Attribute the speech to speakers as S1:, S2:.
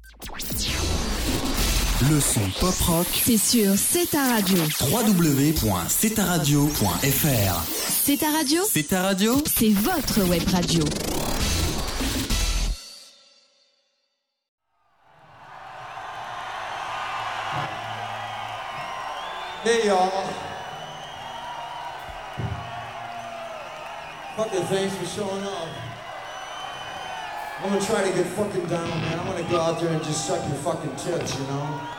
S1: Le son pop-rock,
S2: c'est sur C'est ta radio.
S1: www.cetaradio.fr.
S2: C'est ta radio,
S1: C'est ta radio,
S2: c'est votre web radio.
S3: Hey y'all. Fucking thanks for showing up. I'm gonna try to get fucking down, man. I'm gonna go out there and just suck your fucking tits, you know?